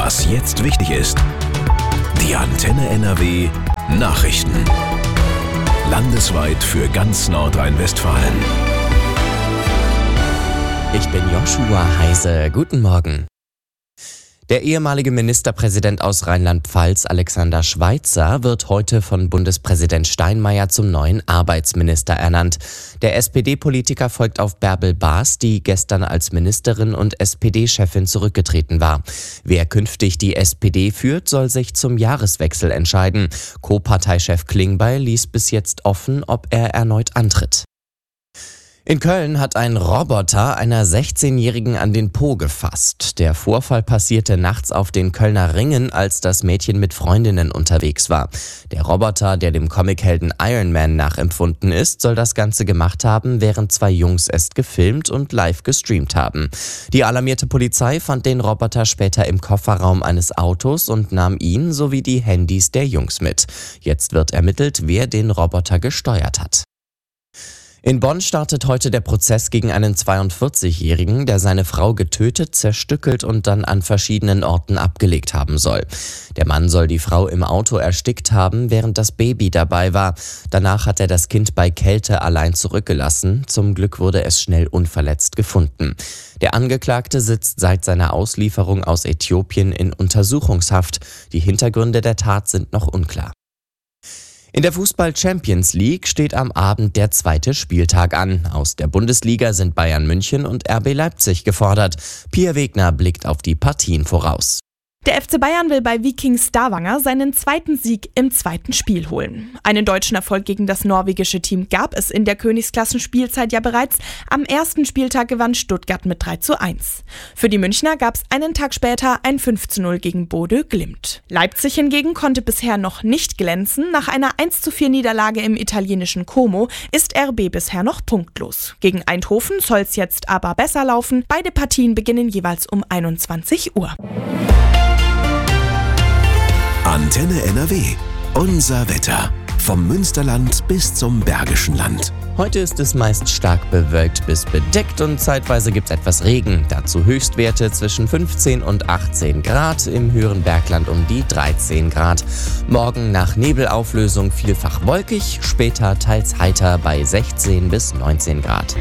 Was jetzt wichtig ist. Die Antenne NRW Nachrichten. Landesweit für ganz Nordrhein-Westfalen. Ich bin Joshua Heise. Guten Morgen. Der ehemalige Ministerpräsident aus Rheinland-Pfalz, Alexander Schweitzer, wird heute von Bundespräsident Steinmeier zum neuen Arbeitsminister ernannt. Der SPD-Politiker folgt auf Bärbel Baas, die gestern als Ministerin und SPD-Chefin zurückgetreten war. Wer künftig die SPD führt, soll sich zum Jahreswechsel entscheiden. Co-Parteichef Klingbeil ließ bis jetzt offen, ob er erneut antritt. In Köln hat ein Roboter einer 16-Jährigen an den Po gefasst. Der Vorfall passierte nachts auf den Kölner Ringen, als das Mädchen mit Freundinnen unterwegs war. Der Roboter, der dem Comichelden Iron Man nachempfunden ist, soll das Ganze gemacht haben, während zwei Jungs es gefilmt und live gestreamt haben. Die alarmierte Polizei fand den Roboter später im Kofferraum eines Autos und nahm ihn sowie die Handys der Jungs mit. Jetzt wird ermittelt, wer den Roboter gesteuert hat. In Bonn startet heute der Prozess gegen einen 42-Jährigen, der seine Frau getötet, zerstückelt und dann an verschiedenen Orten abgelegt haben soll. Der Mann soll die Frau im Auto erstickt haben, während das Baby dabei war. Danach hat er das Kind bei Kälte allein zurückgelassen. Zum Glück wurde es schnell unverletzt gefunden. Der Angeklagte sitzt seit seiner Auslieferung aus Äthiopien in Untersuchungshaft. Die Hintergründe der Tat sind noch unklar. In der Fußball-Champions League steht am Abend der zweite Spieltag an. Aus der Bundesliga sind Bayern München und RB Leipzig gefordert. Pia Wegner blickt auf die Partien voraus. Der FC Bayern will bei Viking Stavanger seinen zweiten Sieg im zweiten Spiel holen. Einen deutschen Erfolg gegen das norwegische Team gab es in der Königsklassen-Spielzeit ja bereits. Am ersten Spieltag gewann Stuttgart mit 3:1. Für die Münchner gab es einen Tag später ein 5:0 gegen Bodø Glimt. Leipzig hingegen konnte bisher noch nicht glänzen. Nach einer 1:4 Niederlage im italienischen Como ist RB bisher noch punktlos. Gegen Eindhoven soll es jetzt aber besser laufen. Beide Partien beginnen jeweils um 21 Uhr. Antenne NRW. Unser Wetter. Vom Münsterland bis zum Bergischen Land. Heute ist es meist stark bewölkt bis bedeckt und zeitweise gibt es etwas Regen. Dazu Höchstwerte zwischen 15 und 18 Grad, im höheren Bergland um die 13 Grad. Morgen nach Nebelauflösung vielfach wolkig, später teils heiter bei 16 bis 19 Grad.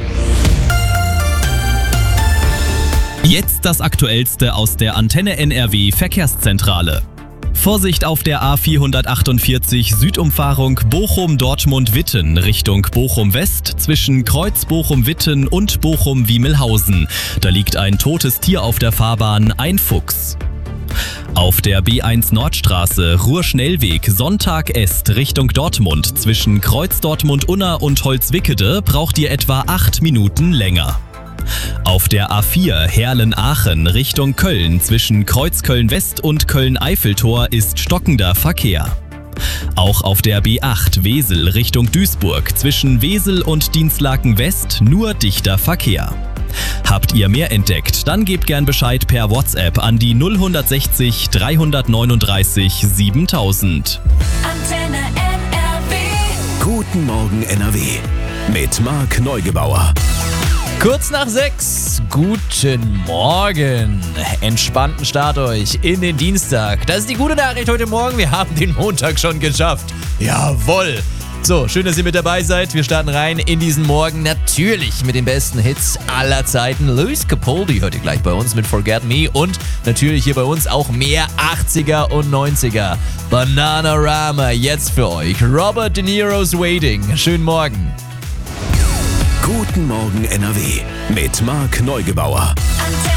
Jetzt das Aktuellste aus der Antenne NRW Verkehrszentrale. Vorsicht auf der A448 Südumfahrung Bochum-Dortmund-Witten Richtung Bochum-West zwischen Kreuz Bochum-Witten und Bochum-Wiemelhausen. Da liegt ein totes Tier auf der Fahrbahn, ein Fuchs. Auf der B1 Nordstraße Ruhr-Schnellweg Sonntag-Est Richtung Dortmund zwischen Kreuz Dortmund-Unna und Holzwickede braucht ihr etwa 8 Minuten länger. Auf der A4 Herlen-Aachen Richtung Köln zwischen Kreuz Köln-West und Köln-Eiffeltor ist stockender Verkehr. Auch auf der B8 Wesel Richtung Duisburg zwischen Wesel und Dinslaken-West nur dichter Verkehr. Habt ihr mehr entdeckt, dann gebt gern Bescheid per WhatsApp an die 0160 339 7000. Antenne NRW. Guten Morgen NRW. Mit Marc Neugebauer. Kurz nach 6, guten Morgen. Entspannten Start euch in den Dienstag. Das ist die gute Nachricht heute Morgen, wir haben den Montag schon geschafft. Jawohl. So, schön, dass ihr mit dabei seid. Wir starten rein in diesen Morgen natürlich mit den besten Hits aller Zeiten. Luis Capaldi heute gleich bei uns mit Forget Me und natürlich hier bei uns auch mehr 80er und 90er. Bananarama jetzt für euch. Robert De Niro's Waiting. Schönen Morgen. Guten Morgen NRW mit Marc Neugebauer. Antenne